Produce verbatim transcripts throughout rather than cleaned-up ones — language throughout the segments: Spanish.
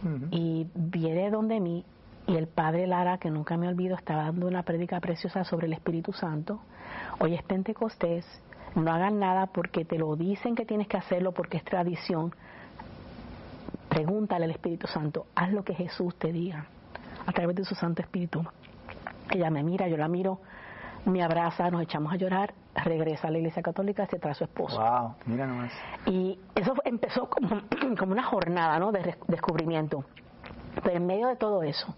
Uh-huh. Y viene donde mí, y el padre Lara, que nunca me olvido, estaba dando una prédica preciosa sobre el Espíritu Santo. Hoy es Pentecostés, no hagan nada porque te lo dicen que tienes que hacerlo porque es tradición. Pregúntale al Espíritu Santo, haz lo que Jesús te diga a través de su Santo Espíritu. Ella me mira, yo la miro, me abraza, nos echamos a llorar, regresa a la Iglesia Católica, se trae a su esposo. Wow, mira nomás. Y eso empezó como, como una jornada, ¿no?, de descubrimiento. Pero en medio de todo eso,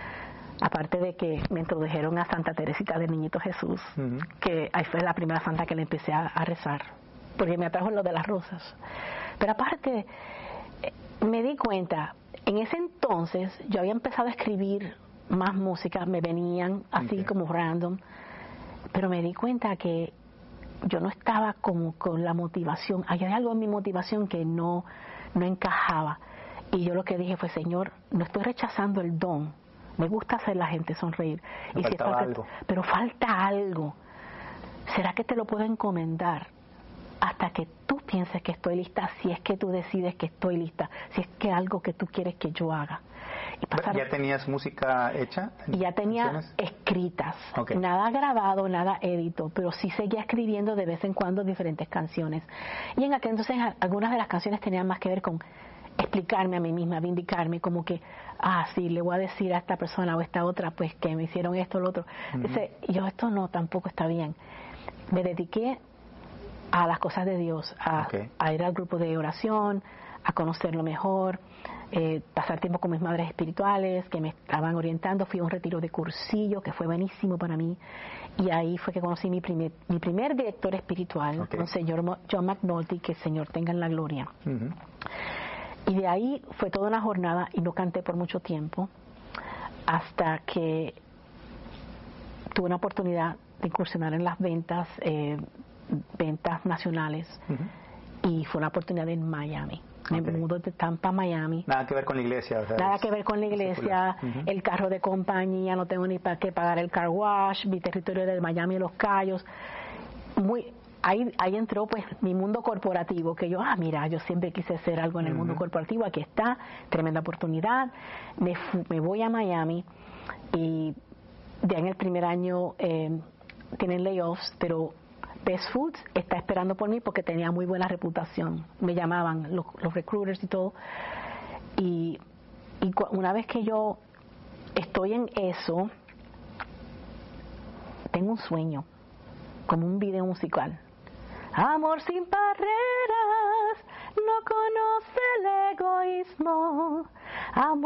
aparte de que me introdujeron a Santa Teresita del Niñito Jesús, uh-huh. que ahí fue la primera santa que le empecé a, a rezar, porque me atrajo lo de las rosas. Pero aparte, me di cuenta, en ese entonces yo había empezado a escribir más música, me venían así okay. como random, pero me di cuenta que yo no estaba como con la motivación, había algo en mi motivación que no, no encajaba. Y yo lo que dije fue, Señor, no estoy rechazando el don, me gusta hacer la gente sonreír, y si falta algo. pero falta algo. ¿Será que te lo puedo encomendar hasta que tú pienses que estoy lista, si es que tú decides que estoy lista, si es que algo que tú quieres que yo haga? Y pasar, ¿ya tenías música hecha? Ya tenía canciones? Escritas, okay. Nada grabado, nada edito, pero sí seguía escribiendo de vez en cuando diferentes canciones. Y en aquel entonces algunas de las canciones tenían más que ver con explicarme a mí misma, vindicarme, como que, ah, sí, le voy a decir a esta persona o a esta otra, pues que me hicieron esto o lo otro. Uh-huh. Dice, yo, esto no, tampoco está bien. Me dediqué a las cosas de Dios, a, okay. a ir al grupo de oración, a conocerlo mejor, eh, pasar tiempo con mis madres espirituales que me estaban orientando. Fui a un retiro de cursillo que fue buenísimo para mí, y ahí fue que conocí mi primer, mi primer director espiritual, okay. un señor John McNulty, que el Señor tenga en la gloria. Uh-huh. Y de ahí fue toda una jornada y no canté por mucho tiempo hasta que tuve una oportunidad de incursionar en las ventas eh, ventas nacionales. Uh-huh. Y fue una oportunidad en Miami. Me okay. mudo de Tampa a Miami. Nada que ver con la iglesia. O sea, Nada que ver con la iglesia, uh-huh. el carro de compañía, no tengo ni para qué pagar el car wash, mi territorio de Miami y Los Cayos. Muy... Ahí, ahí entró pues mi mundo corporativo, que yo, ah, mira, yo siempre quise hacer algo en el uh-huh. mundo corporativo, aquí está, tremenda oportunidad. Me, fu- me voy a Miami y ya en el primer año eh, tienen layoffs, pero Best Foods está esperando por mí porque tenía muy buena reputación. Me llamaban los, los recruiters y todo. Y, y cu- una vez que yo estoy en eso, tengo un sueño, como un video musical. Amor sin barreras, no conoce el egoísmo. Amor